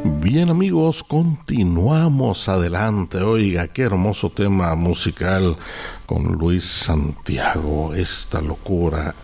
Bien amigos, continuamos adelante. Oiga, qué hermoso tema musical con Luis Santiago. Esta locura.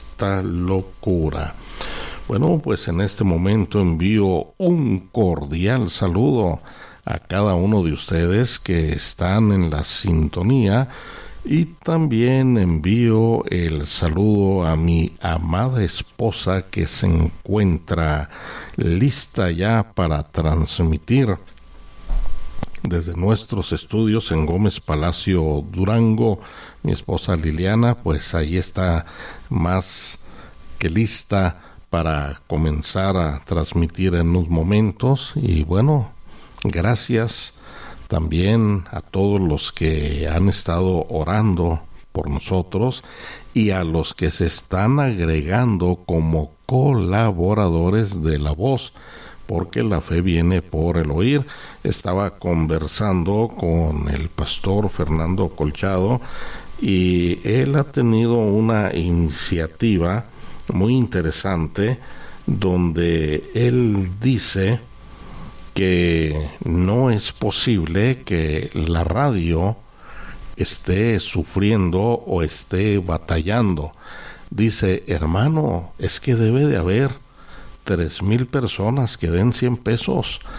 Bueno, pues en este momento envío un cordial saludo a cada uno de ustedes que están en la sintonía y también envío el saludo a mi amada esposa que se encuentra lista ya para transmitir desde nuestros estudios en Gómez Palacio, Durango. Mi esposa Liliana, pues ahí está más que lista para comenzar a transmitir en unos momentos. Y bueno, gracias también a todos los que han estado orando por nosotros y a los que se están agregando como colaboradores de La Voz, porque la fe viene por el oír. Estaba conversando con el pastor Fernando Colchado y él ha tenido una iniciativa muy interesante donde él dice que no es posible que la radio esté sufriendo o esté batallando. Dice, hermano, es que debe de haber 3,000 personas que den 100 pesos.